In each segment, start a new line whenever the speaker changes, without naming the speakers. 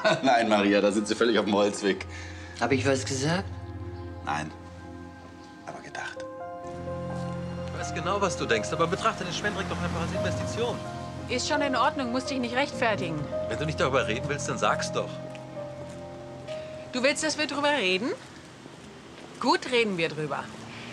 Nein, Maria, da sind Sie völlig auf dem Holzweg.
Habe ich was gesagt?
Nein, aber gedacht.
Ich weiß genau, was du denkst, aber betrachte den Schwendrick doch einfach als Investition.
Ist schon in Ordnung, musst dich nicht rechtfertigen.
Wenn du nicht darüber reden willst, dann sag's doch.
Du willst, dass wir drüber reden? Gut, reden wir drüber.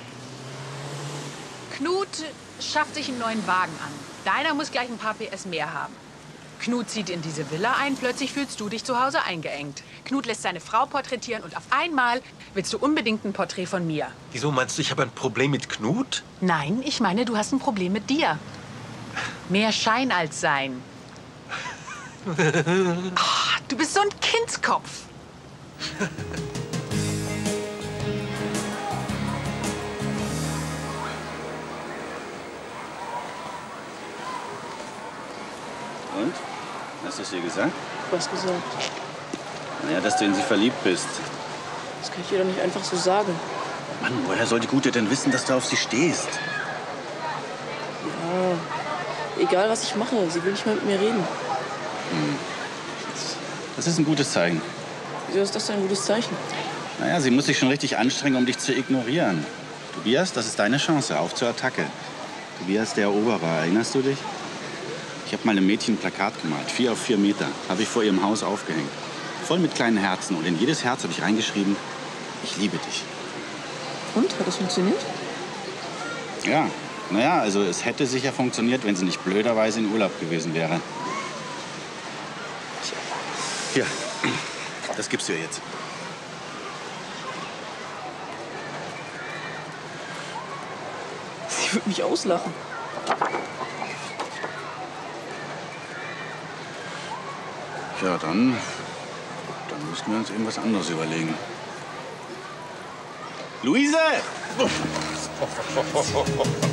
Knut schafft sich einen neuen Wagen an. Deiner muss gleich ein paar PS mehr haben. Knut zieht in diese Villa ein, plötzlich fühlst du dich zu Hause eingeengt. Knut lässt seine Frau porträtieren und auf einmal willst du unbedingt ein Porträt von mir.
Wieso meinst du, ich habe ein Problem mit Knut?
Nein, ich meine, du hast ein Problem mit dir. Mehr Schein als Sein. Oh, du bist so ein Kindskopf.
Und? Hast du es ihr gesagt?
Was gesagt?
Naja, dass du in sie verliebt bist.
Das kann ich ihr doch nicht einfach so sagen.
Mann, woher soll die Gute denn wissen, dass du auf sie stehst?
Ja, egal was ich mache, sie will nicht mehr mit mir reden.
Das ist ein gutes Zeichen.
Wieso ist das denn ein gutes Zeichen?
Naja, sie muss sich schon richtig anstrengen, um dich zu ignorieren. Tobias, das ist deine Chance. Auf zur Attacke. Tobias, der Eroberer. Erinnerst du dich? Ich habe mal einem Mädchen ein Plakat gemalt. 4 auf 4 Meter. Habe ich vor ihrem Haus aufgehängt. Voll mit kleinen Herzen. Und in jedes Herz habe ich reingeschrieben, ich liebe dich.
Und? Hat das funktioniert?
Ja. Naja, also es hätte sicher funktioniert, wenn sie nicht blöderweise in Urlaub gewesen wäre. Hier, das gibst du ihr jetzt.
Sie wird mich auslachen.
Ja, dann müssen wir uns eben was anderes überlegen. Luise!